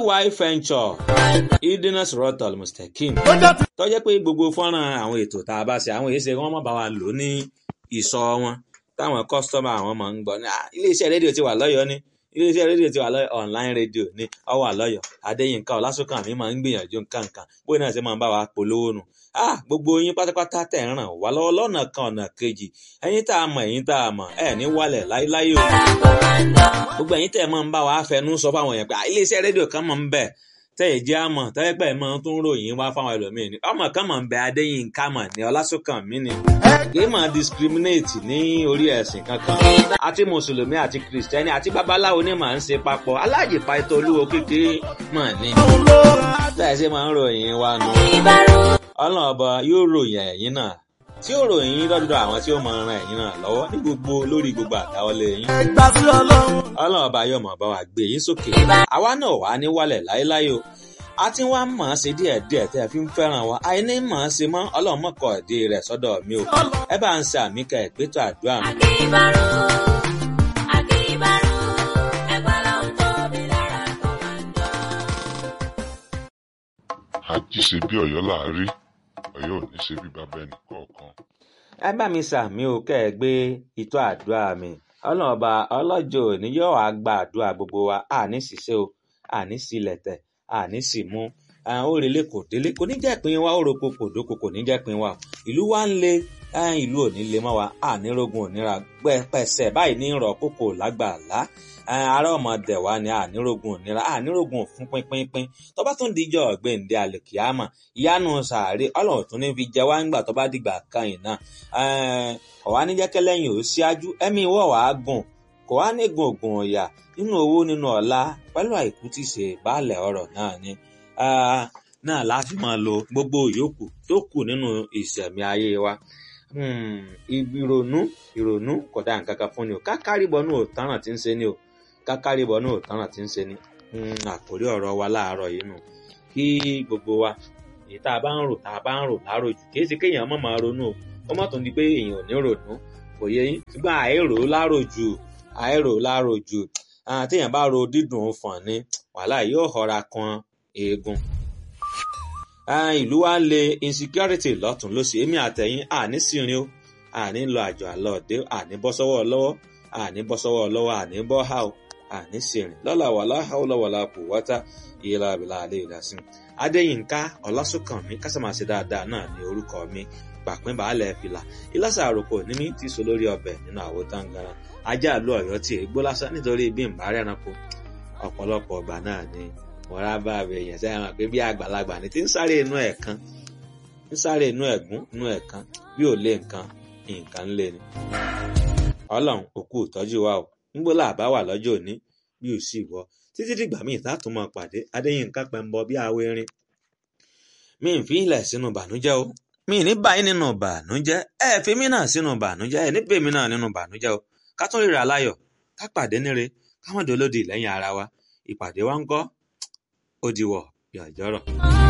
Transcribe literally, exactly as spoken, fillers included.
ay venture idina sirotol mustaqim tó jẹ́ pé gbogbo fọ́nrán àwọn ètò tá a bá ṣe àwọn èsè wọn má bá wa lò ní ìsọ wọn táwọn kọ́sítọ́mà àwọn máa ń gbọ́ ní iléeṣẹ́ rédíò ti wà lọ́yọ̀ọ́ ní iléeṣẹ́ rédíò ti wà lọ́yọ̀ online rédíò ní ó wà lọ́yọ̀ọ́ Adéyínká Ọlásùnkànmí máa ń gbìyànjú nǹkankan bóyá náà ṣe máa ń bá wa polówó nù ah gbogbo yín pátápátá tẹ̀ ń ràn wá lọ́wọ́ lọ́nà kan ọ̀nà kejì ẹ̀yin tá a mọ̀ ẹ̀yin tá a mọ̀ ẹ̀ ní wálẹ̀ láíláí o gbogbo ẹ̀yin tẹ̀ máa ń bá wa fẹnu sọ fáwọn èèyàn pé iléeṣẹ́ rédíò kan máa ń bẹ tẹ́ ẹ̀ jẹ́ àmọ̀ tẹ́ pẹ́ máa tún ròyìn wá fáwọn ẹlòmíín ni ọmọ kan máa ń bẹ Adéyínká mọ̀ ní Ọlásùnkànmí ni kì í máa discriminate ní orí ẹ̀sìn kankan àti mùsùlùmí àti kìrìsìtẹ́nì àti babaláwo ni màá ń ṣe papọ̀ Aláàjì Pàìtọ́ Olúwo kékeré mọ̀ ní tẹ́ ẹ̀ ṣe máa ń ròyìn wa nù Ọlọ́run ọba yóò ròyìn ẹ̀yin náà tí ó ròyìn yín lọ́dọ̀ àwọn tí ó máa ran ẹ̀yin náà lọ́wọ́ ní gbogbo lórí gbogbo àdáwọlé yín Ọlọ́run ọba yóò máa bá wa gbé yín sókè àwa náà wà ní wálẹ̀ láéláé o a ti wá mọ̀ ọ́n ṣe díẹ̀díẹ̀ tẹ́ ẹ fi ń fẹ́ràn wa àìní mọ̀ ọ́n ṣe mọ́ Ọlọ́run mọ̀kọ́ ìdí rẹ̀ sọ́dọ̀ mi o ẹ bá ń ṣe àmì ká ẹ̀ pétọ́ àdúrà mi. àjí ṣe bí Ọ̀yọ́ là á rí Ọ̀yọ́ ò ní ṣe bí bàbá ẹnì kọ̀ọ̀kan. ẹ bá mi ṣàmì o kẹ́ ẹ gbé ìtọ́ àdúrà mi Ọlọ́run ọba ọlọ́jọ́ òní yóò wá gba àdúrà gbogbo wa àní ṣiṣẹ́ o àní sílẹ̀ tẹ̀ àní sì mú ó relé kò délé kò ní jẹ́ pín wa ó roko kò dóko kò ní jẹ́ pín wa ìlú wa ń le ìlú ò ní le mọ́ wa àní rogun òníra pẹ̀sẹ̀ báyìí ní ìrọ̀ kókò lágbàlá ará ọmọdé wa ni àní rogun òníra àní rogun òfun pínpínpín tó bá tún díjọ́ ọ̀gbẹ́ǹde àlèkìámà ìyanu sàárè Ọlọ́run tún ní fi jẹ wá ńgbà tó bá dìgbà kan yìí náà ọ̀wá ní jẹ́kẹ́ lẹ́yìn ò síájú ẹ̀mí ìwọ̀ wàá gùn kò wá ní gùngùn ọ̀yà nínú owó nínú ọlá pẹ̀lú àìkú tí ṣe baálẹ̀ ọrọ̀ náà ni náà láti máa lo gbogbo ìyókù tó kù nínú ìṣẹ̀mí ayé wa ìrònú ìrònú kò dá nǹkan kan fún ni o kákàríbọnú òtáràn tí ń ṣe ni o kákàríbọnú òtáràn tí ń ṣe ni àkórí ọ̀rọ̀ wa láàárọ̀ yìí nù kí gbogbo wa èyí tá a bá ń rò tá a bá ń rò láròjù kì í ṣe kéèyàn má máa ronú o ó má tún di pé èèyàn ò ní ronú kò yẹ yín ṣùgbọ́n àìrò láròjù àìrò láròjù téèyàn bá ro dídùn fọ̀n ni wàhálà yóò họra kan eegun. ìlú wa ń le insecurity lọ́tún lósì èmi àtẹ̀yìn àní sírin o àní lọ àjọ àlọ́ òde àní bọ́ sọ́wọ́ lọ́wọ́ àní bọ́ sọ́wọ́ lọ́wọ́ àní bọ́ há o àní sírin lọ́la wàlá haúlá wàlá quwwata illa billahi àlẹ́ ìdásìn. Adéyínká Ọlásùnkànmí kásàmásì dáadáa náà ní orúkọ mi pàpín bàálẹ̀ fìlà ìlàsà àròkọ ní mi ti so lórí ọbẹ̀ nínú àwo táǹgàrà ajá ìlú Ọ̀yọ́ tí ègbó lásán nítorí bí n bá rẹranko ọ̀pọ̀lọpọ̀ ọgbà náà ni wọ́n bá bẹ èèyàn sẹ́yìn hàn pé bí àgbàlagbà ni tí ń sáré inú ẹ̀ kan ń sáré inú ẹ̀gún inú ẹ̀ kan bí ò lé nǹkan nǹkan ń lé ni. Ọlọ́run òkú ìtọ́jú wa o ń gbọ́ làbá wà lọ́jọ́ òní bí ò sì wọ́ títí dìgbà míì tátùn máa pàdé Adéyínká Pẹ́ńbọ bí àwọ̀ erin mi ń fi ilẹ̀ sínú bànújẹ́ o mi ní báyìí nínú bànújẹ́ ẹ fi mí náà sínú bànújẹ́ ẹ níbẹ̀ mí náà nínú bànújẹ́ o ká tún ríra láyọ̀ ká pàdé níre ká mọ̀ dolódì lẹ́yìn ara wa ìpàdé wa ń kọ́ ó diwọ̀ bí àjọrọ̀.